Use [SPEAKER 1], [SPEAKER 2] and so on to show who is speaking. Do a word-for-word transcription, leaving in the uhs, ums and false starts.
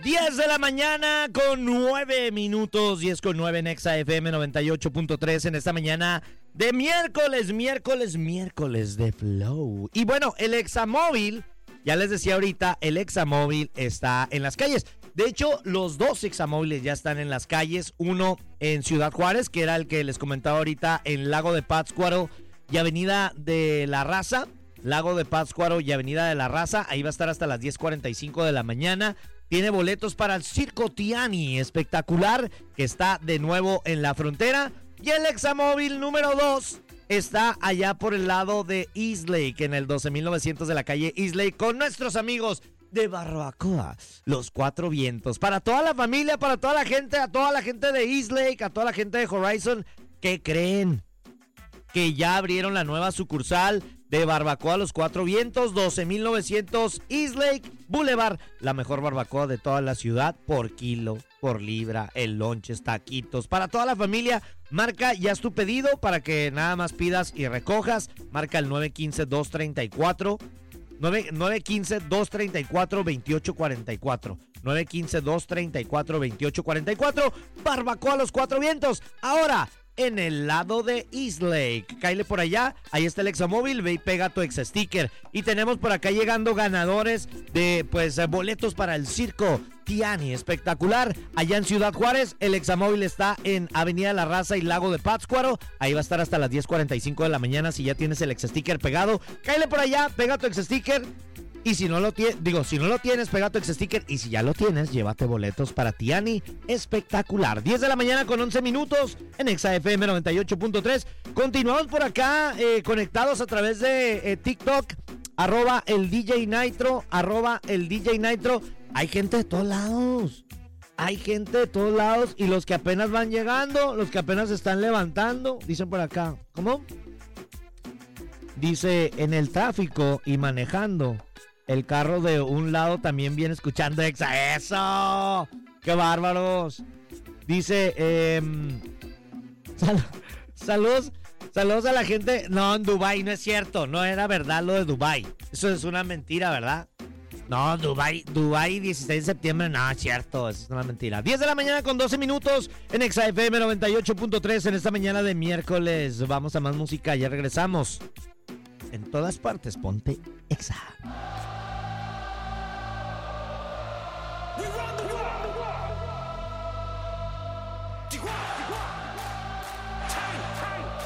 [SPEAKER 1] diez de la mañana con nueve minutos, diez con nueve en Exa F M noventa y ocho punto tres en esta mañana de miércoles, miércoles, miércoles de Flow. Y bueno, el Examóvil, ya les decía ahorita, el Examóvil está en las calles. De hecho, los dos Examóviles ya están en las calles. Uno en Ciudad Juárez, que era el que les comentaba ahorita, en Lago de Pátzcuaro y Avenida de la Raza. Lago de Pátzcuaro y Avenida de la Raza. Ahí va a estar hasta las diez cuarenta y cinco de la mañana. Tiene boletos para el Circo Tiani, espectacular, que está de nuevo en la frontera. Y el Examóvil número dos está allá por el lado de Eastlake, en el doce mil novecientos de la calle Eastlake, con nuestros amigos de Barbacoa, Los Cuatro Vientos. Para toda la familia, para toda la gente, a toda la gente de Eastlake, a toda la gente de Horizon, ¿qué creen? Que ya abrieron la nueva sucursal de Barbacoa Los Cuatro Vientos, doce mil novecientos Eastlake Boulevard. La mejor barbacoa de toda la ciudad por kilo, por libra, el lonches, taquitos. Para toda la familia, marca ya es tu pedido para que nada más pidas y recojas. Marca el nueve uno cinco, dos tres cuatro, nueve uno cinco, dos tres cuatro, dos ocho cuatro cuatro. nueve uno cinco, dos tres cuatro, dos ocho cuatro cuatro. Barbacoa Los Cuatro Vientos. Ahora, en el lado de Eastlake, cáele por allá, ahí está el Examóvil, ve y pega tu ex sticker. Y tenemos por acá llegando ganadores de pues boletos para el Circo Tiani, espectacular. Allá en Ciudad Juárez, el Examóvil está en Avenida La Raza y Lago de Pátzcuaro. Ahí va a estar hasta las diez cuarenta y cinco de la mañana si ya tienes el ex sticker pegado. Cáele por allá, pega tu ex sticker. Y si no lo tienes, digo, si no lo tienes, pega tu ex sticker. Y si ya lo tienes, llévate boletos para Tiani. Espectacular. diez de la mañana con once minutos en Exa F M noventa y ocho punto tres. Continuamos por acá eh, conectados a través de eh, TikTok. Arroba el D J Nitro. Arroba el D J Nitro. Hay gente de todos lados. Hay gente de todos lados. Y los que apenas van llegando, los que apenas se están levantando. Dicen por acá. ¿Cómo? Dice, en el tráfico y manejando. El carro de un lado también viene escuchando Exa. ¡Eso! ¡Qué bárbaros! Dice, eh, sal, saludos, saludos a la gente. No, en Dubái, no es cierto. No era verdad lo de Dubái. Eso es una mentira, ¿verdad? No, Dubái, Dubái, dieciséis de septiembre, no, es cierto. Eso es una mentira. diez de la mañana con doce minutos en Exa F M noventa y ocho punto tres en esta mañana de miércoles. Vamos a más música, ya regresamos. En todas partes, ponte Exa.